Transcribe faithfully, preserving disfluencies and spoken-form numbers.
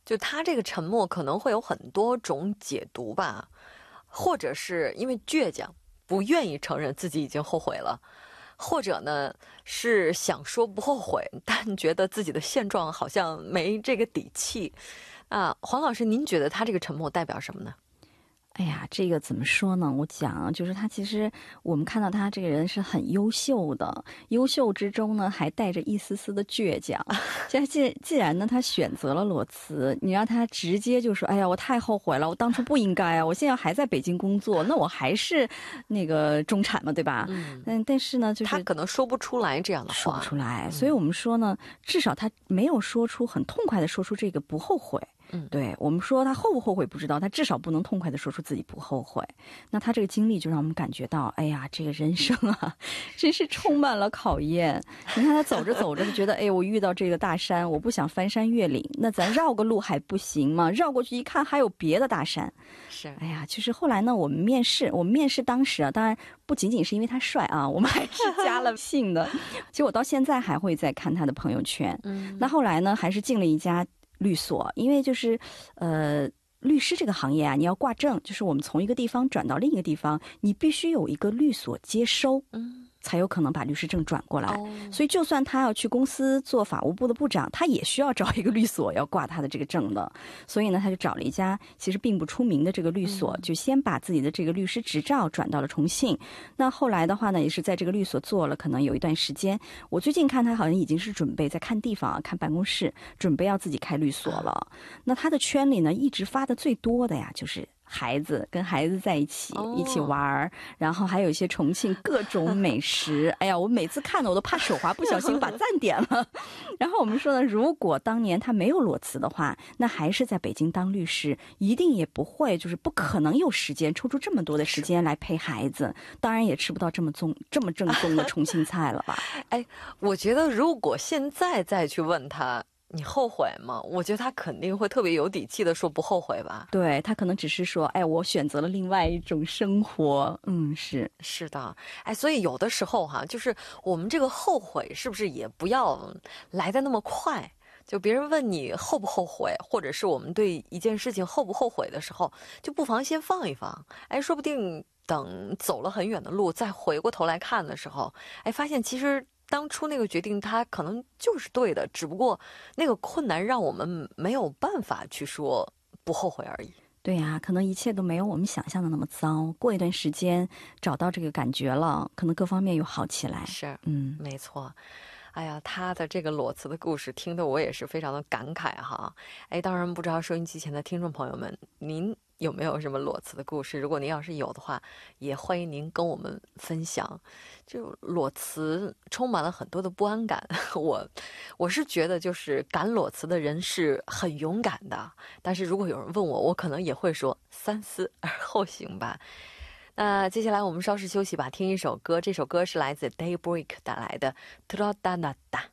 就他这个沉默可能会有很多种解读吧，或者是因为倔强，不愿意承认自己已经后悔了，或者呢是想说不后悔，但觉得自己的现状好像没这个底气。啊，黄老师，您觉得他这个沉默代表什么呢？ 哎呀，这个怎么说呢？我讲，就是他其实我们看到他这个人是很优秀的，优秀之中呢还带着一丝丝的倔强。既既既然呢他选择了裸辞，你让他直接就说：“哎呀，我太后悔了，我当初不应该啊！我现在还在北京工作，那我还是那个中产嘛，对吧？”嗯，但但是呢，就是他可能说不出来这样的话， 说不出来。所以我们说呢，至少他没有说出很痛快的说出这个不后悔。嗯，对，我们说他后不后悔不知道，他至少不能痛快的说出自己不后悔。那他这个经历就让我们感觉到，哎呀，这个人生啊，真是充满了考验。你看他走着走着就觉得，哎，我遇到这个大山，我不想翻山越岭，那咱绕个路还不行吗？绕过去一看，还有别的大山。 是， 哎呀，就是后来呢，我们面试，我们面试当时啊，当然不仅仅是因为他帅啊，我们还是加了姓的。其实我到现在还会再看他的朋友圈。嗯，那后来呢，还是进了一家律所，因为就是呃律师这个行业啊，你要挂证，就是我们从一个地方转到另一个地方，你必须有一个律所接收，嗯，才有可能把律师证转过来。哦，所以就算他要去公司做法务部的部长，他也需要找一个律所要挂他的这个证的。所以呢，他就找了一家其实并不出名的这个律所，嗯，就先把自己的这个律师执照转到了重庆。那后来的话呢，也是在这个律所做了可能有一段时间。我最近看他好像已经是准备在看地方、看办公室，准备要自己开律所了。那他的圈里呢，一直发的最多的呀，就是孩子，跟孩子在一起，哦，一起玩，然后还有一些重庆各种美食。哎呀，我每次看的我都怕手滑不小心把赞点了。然后我们说呢，如果当年他没有裸辞的话，那还是在北京当律师，一定也不会，就是不可能有时间抽出这么多的时间来陪孩子，当然也吃不到这么宗这么正宗的重庆菜了吧。 哎，我觉得如果现在再去问他，你后悔吗？我觉得他肯定会特别有底气的说不后悔吧。 对，他可能只是说，哎，我选择了另外一种生活。嗯，是是的。哎，所以有的时候哈，就是我们这个后悔是不是也不要来得那么快？就别人问你后不后悔，或者是我们对一件事情后不后悔的时候，就不妨先放一放。哎，说不定等走了很远的路，再回过头来看的时候，哎，发现其实当初那个决定它可能就是对的，只不过那个困难让我们没有办法去说不后悔而已。 对呀，可能一切都没有我们想象的那么糟。过一段时间找到这个感觉了，可能各方面又好起来。 是， 嗯， 没错。哎呀，他的这个裸辞的故事听得我也是非常的感慨哈。哎，当然不知道收音机前的听众朋友们，您有没有什么裸辞的故事？如果您要是有的话，也欢迎您跟我们分享。就裸辞充满了很多的不安感，我我是觉得就是敢裸辞的人是很勇敢的，但是如果有人问我，我可能也会说三思而后行吧。那接下来我们稍事休息吧，听一首歌，这首歌是来自 Daybreak 带来的 Troddanata。